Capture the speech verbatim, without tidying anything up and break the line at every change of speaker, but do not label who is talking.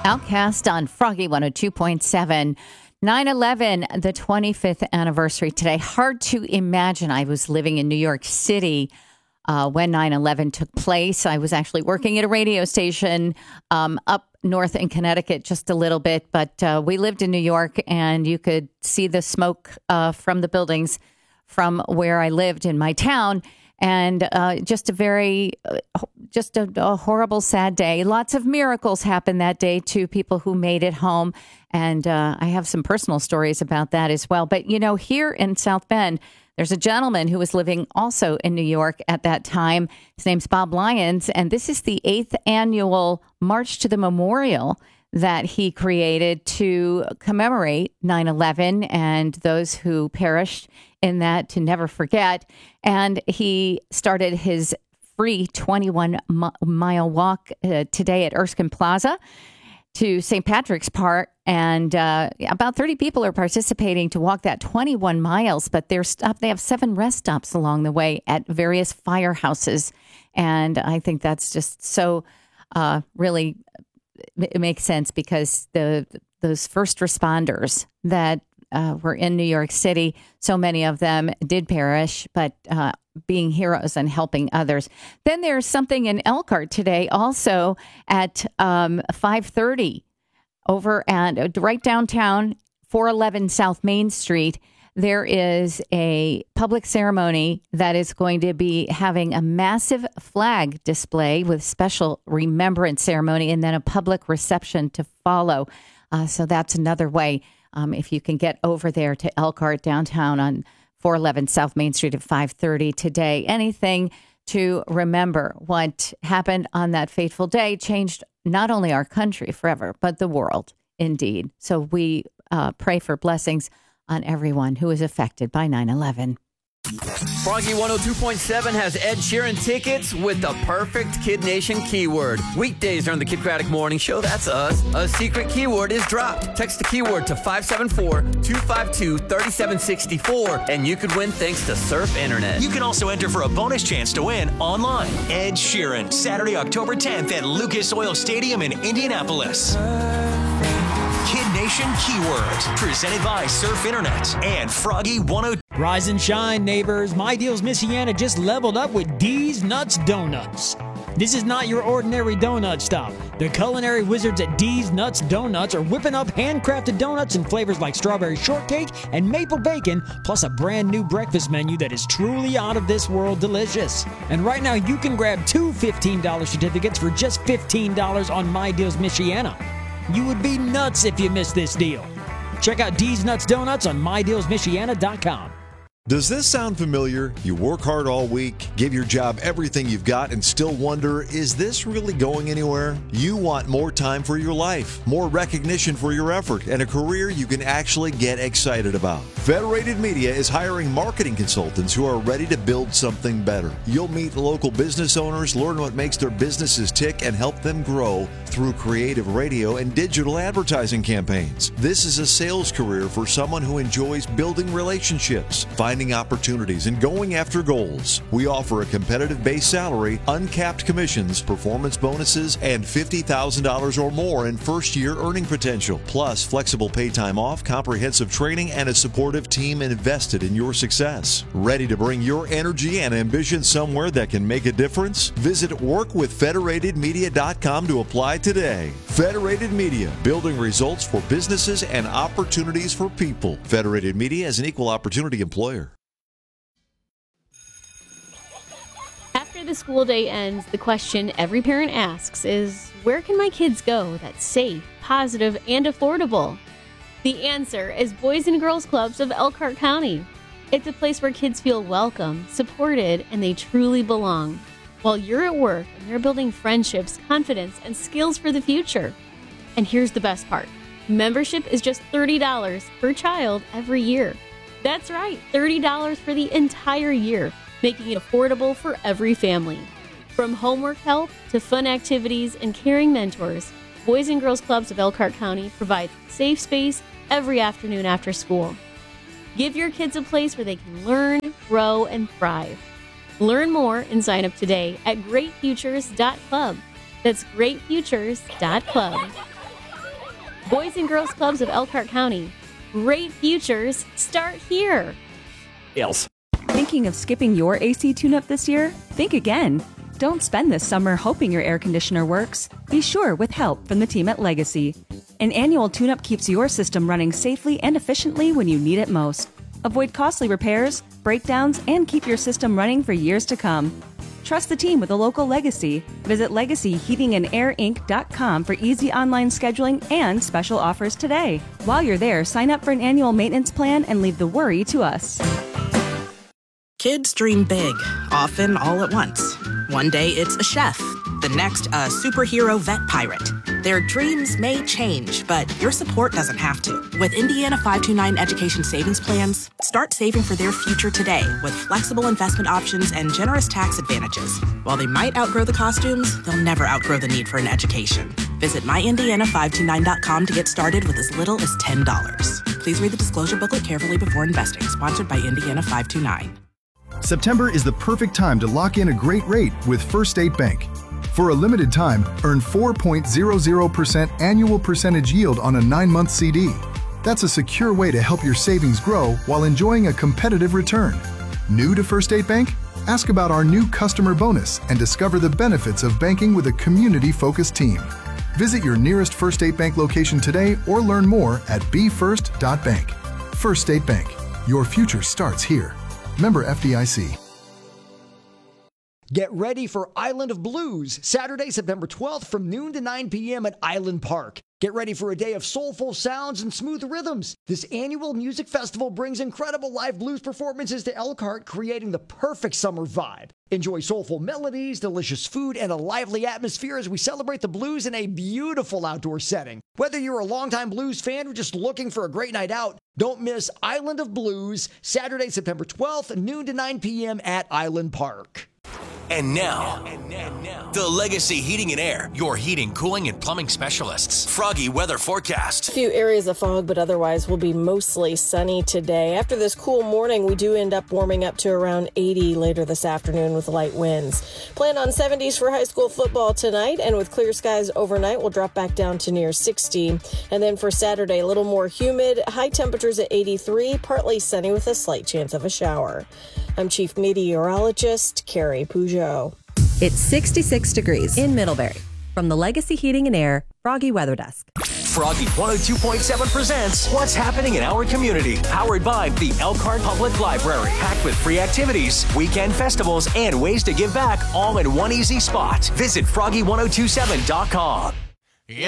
Outcast on Froggy one oh two point seven. nine eleven, the twenty-fifth anniversary today. Hard to imagine. I was living in New York City uh, when nine eleven took place. I was actually working at a radio station um, up north in Connecticut just a little bit, but uh, we lived in New York, and you could see the smoke uh, from the buildings from where I lived in my town. And uh, just a very, uh, just a, a horrible, sad day. Lots of miracles happened that day to people who made it home. And uh, I have some personal stories about that as well. But, you know, here in South Bend, there's a gentleman who was living also in New York at that time. His name's Bob Lyons. And this is the eighth annual March to the Memorial that he created to commemorate nine eleven and those who perished in that, to never forget. And he started his free twenty-one mile walk uh, today at Erskine Plaza to Saint Patrick's Park. And uh, about thirty people are participating to walk that twenty-one miles, but they're stop- they have seven rest stops along the way at various firehouses. And I think that's just so uh, really, it makes sense, because the those first responders that uh, were in New York City, so many of them did perish, but uh, being heroes and helping others. Then there's something in Elkhart today, also at um, five thirty over at right downtown, four eleven South Main Street. There is a public ceremony that is going to be having a massive flag display with special remembrance ceremony, and then a public reception to follow. Uh, so that's another way, um, if you can get over there to Elkhart downtown on four eleven South Main Street at five thirty today. Anything to remember what happened on that fateful day changed not only our country forever, but the world indeed. So we uh, pray for blessings on everyone who is affected by nine eleven.
Froggy one oh two point seven has Ed Sheeran tickets with the perfect Kid Nation keyword. Weekdays during the Kid Craddock Morning Show, that's us. A secret keyword is dropped. Text the keyword to five seven four, two five two, three seven six four, and you could win thanks to Surf Internet.
You can also enter for a bonus chance to win online. Ed Sheeran, Saturday, October tenth at Lucas Oil Stadium in Indianapolis. Kid Nation Keywords, presented by Surf Internet and Froggy one oh two.
Rise and shine, neighbors. My Deals Michiana just leveled up with D's Nuts Donuts. This is not your ordinary donut stop. The culinary wizards at D's Nuts Donuts are whipping up handcrafted donuts in flavors like strawberry shortcake and maple bacon, plus a brand new breakfast menu that is truly out of this world delicious. And right now you can grab two fifteen dollars certificates for just fifteen dollars on My Deals Michiana. You would be nuts if you missed this deal. Check out D's Nuts Donuts on my deals michiana dot com.
Does this sound familiar? You work hard all week, give your job everything you've got, and still wonder, is this really going anywhere? You want more time for your life, more recognition for your effort, and a career you can actually get excited about. Federated Media is hiring marketing consultants who are ready to build something better. You'll meet local business owners, learn what makes their businesses tick, and help them grow through creative radio and digital advertising campaigns. This is a sales career for someone who enjoys building relationships, finding opportunities, and going after goals. We offer a competitive base salary, uncapped commissions, performance bonuses, and fifty thousand dollars or more in first-year earning potential, plus flexible pay time off, comprehensive training, and a supportive team invested in your success. Ready to bring your energy and ambition somewhere that can make a difference? Visit work with federated media dot com to apply today. Federated Media, building results for businesses and opportunities for people. Federated Media is an equal opportunity employer.
After the school day ends, the question every parent asks is, where can my kids go that's safe, positive, and affordable? The answer is Boys and Girls Clubs of Elkhart County. It's a place where kids feel welcome, supported, and they truly belong, while you're at work and they're building friendships, confidence, and skills for the future. And here's the best part. Membership is just thirty dollars per child every year. That's right, thirty dollars for the entire year, making it affordable for every family. From homework help to fun activities and caring mentors, Boys and Girls Clubs of Elkhart County provides safe space every afternoon after school. Give your kids a place where they can learn, grow, and thrive. Learn more and sign up today at great futures dot club. That's great futures dot club. Boys and Girls Clubs of Elkhart County. Great futures start here.
Else.
Thinking of skipping your A C tune-up this year? Think again. Don't spend this summer hoping your air conditioner works. Be sure with help from the team at Legacy. An annual tune-up keeps your system running safely and efficiently when you need it most. Avoid costly repairs, breakdowns, and keep your system running for years to come. Trust the team with a local Legacy. Visit legacy heating and air inc dot com for easy online scheduling and special offers today. While you're there, sign up for an annual maintenance plan and leave the worry to us.
Kids dream big, often all at once. One day it's a chef, the next a superhero vet pirate. Their dreams may change, but your support doesn't have to. With Indiana five two nine Education Savings Plans, start saving for their future today with flexible investment options and generous tax advantages. While they might outgrow the costumes, they'll never outgrow the need for an education. Visit my indiana five two nine dot com to get started with as little as ten dollars. Please read the disclosure booklet carefully before investing. Sponsored by Indiana five two nine.
September is the perfect time to lock in a great rate with First State Bank. For a limited time, earn four point zero zero percent annual percentage yield on a nine-month C D. That's a secure way to help your savings grow while enjoying a competitive return. New to First State Bank? Ask about our new customer bonus and discover the benefits of banking with a community-focused team. Visit your nearest First State Bank location today or learn more at be first dot bank. First State Bank. Your future starts here. Member F D I C.
Get ready for Island of Blues, Saturday, September twelfth from noon to nine p.m. at Island Park. Get ready for a day of soulful sounds and smooth rhythms. This annual music festival brings incredible live blues performances to Elkhart, creating the perfect summer vibe. Enjoy soulful melodies, delicious food, and a lively atmosphere as we celebrate the blues in a beautiful outdoor setting. Whether you're a longtime blues fan or just looking for a great night out, don't miss Island of Blues, Saturday, September twelfth, noon to nine p.m. at Island Park.
And now, and now, the Legacy Heating and Air, your heating, cooling, and plumbing specialists. Froggy weather forecast.
A few areas of fog, but otherwise will be mostly sunny today. After this cool morning, we do end up warming up to around eighty later this afternoon with light winds. Plan on seventies for high school football tonight, and with clear skies overnight, we'll drop back down to near sixty. And then for Saturday, a little more humid, high temperatures at eighty-three, partly sunny with a slight chance of a shower. I'm Chief Meteorologist Carrie Peugeot.
It's sixty-six degrees in Middlebury. From the Legacy Heating and Air Froggy Weather Desk.
Froggy one oh two point seven presents What's Happening in Our Community. Powered by the Elkhart Public Library. Packed with free activities, weekend festivals, and ways to give back all in one easy spot. Visit froggy ten twenty-seven dot com.